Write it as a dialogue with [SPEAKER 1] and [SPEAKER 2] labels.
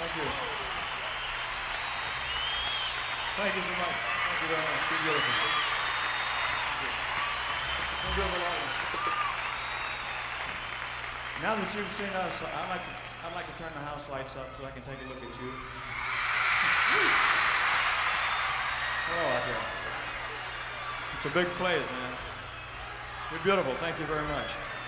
[SPEAKER 1] Thank you. Thank you so much. Thank you very much. You're beautiful. Thank you. You're beautiful audience. Now that you've seen us, I'd like to turn the house lights up so I can take a look at you. Hello out there. It's a big place, man. You're beautiful. Thank you very much.